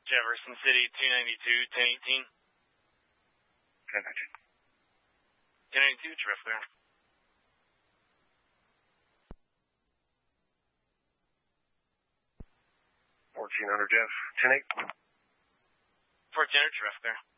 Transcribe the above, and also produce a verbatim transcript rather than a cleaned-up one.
Jefferson City, two ninety-two, ten eighteen. ten nineteen. ten ninety-two, Jeff there. fourteen hundred, Jeff. ten eight. fourteen hundred, Jeff there.